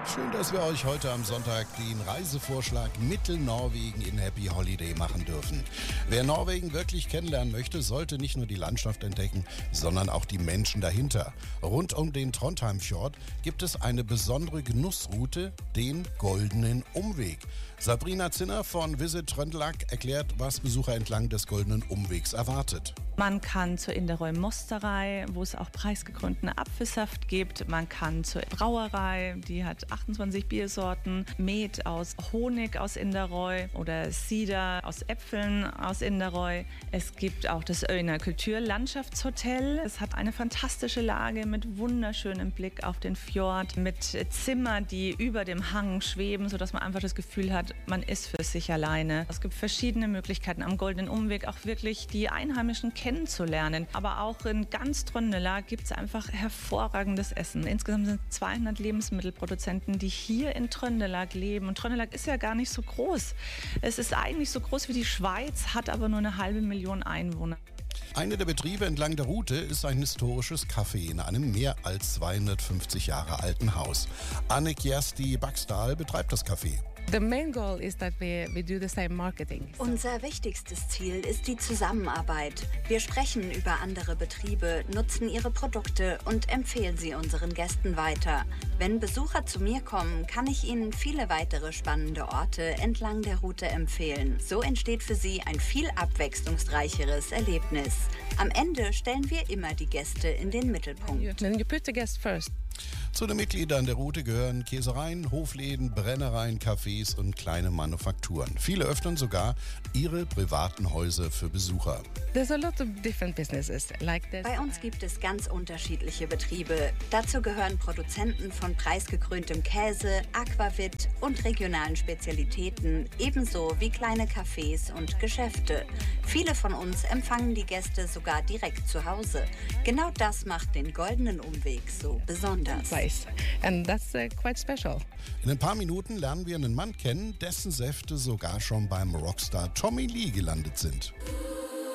Schön, dass wir euch heute am Sonntag den Reisevorschlag Mittelnorwegen in Happy Holiday machen dürfen. Wer Norwegen wirklich kennenlernen möchte, sollte nicht nur die Landschaft entdecken, sondern auch die Menschen dahinter. Rund um den Trondheimfjord gibt es eine besondere Genussroute, den Goldenen Umweg. Sabrina Zinner von Visit Trøndelag erklärt, was Besucher entlang des Goldenen Umwegs erwartet. Man kann zur Inderøy Mosterei, wo es auch preisgekrönten Apfelsaft gibt. Man kann zur Brauerei, die hat 28 Biersorten. Met aus Honig aus Inderøy oder Cider aus Äpfeln aus Inderøy. Es gibt auch das Øyna Kulturlandschaftshotel. Es hat eine fantastische Lage mit wunderschönem Blick auf den Fjord, mit Zimmern, die über dem Hang schweben, sodass man einfach das Gefühl hat, man ist für sich alleine. Es gibt verschiedene Möglichkeiten am Goldenen Umweg, auch wirklich die Einheimischen kennenzulernen. Aber auch in ganz Trøndelag gibt es einfach hervorragendes Essen. Insgesamt sind 200 Lebensmittelproduzenten, die hier in Trøndelag leben. Und Trøndelag ist ja gar nicht so groß. Es ist eigentlich so groß wie die Schweiz, hat aber nur 500.000 Einwohner. Einer der Betriebe entlang der Route ist ein historisches Café in einem mehr als 250 Jahre alten Haus. Anne Kjersti Baksdal betreibt das Café. The main goal is that we do the same marketing. Unser wichtigstes Ziel ist die Zusammenarbeit. Wir sprechen über andere Betriebe, nutzen ihre Produkte und empfehlen sie unseren Gästen weiter. Wenn Besucher zu mir kommen, kann ich ihnen viele weitere spannende Orte entlang der Route empfehlen. So entsteht für sie ein viel abwechslungsreicheres Erlebnis. Am Ende stellen wir immer die Gäste in den Mittelpunkt. Then you put the guest first. Zu den Mitgliedern der Route gehören Käsereien, Hofläden, Brennereien, Cafés und kleine Manufakturen. Viele öffnen sogar ihre privaten Häuser für Besucher. There's a lot of different businesses like this. Bei uns gibt es ganz unterschiedliche Betriebe. Dazu gehören Produzenten von preisgekröntem Käse, Aquavit und regionalen Spezialitäten, ebenso wie kleine Cafés und Geschäfte. Viele von uns empfangen die Gäste sogar direkt zu Hause. Genau das macht den Goldenen Umweg so besonders. And that's quite special. In ein paar Minuten lernen wir einen Mann kennen, dessen Säfte sogar schon beim Rockstar Tommy Lee gelandet sind.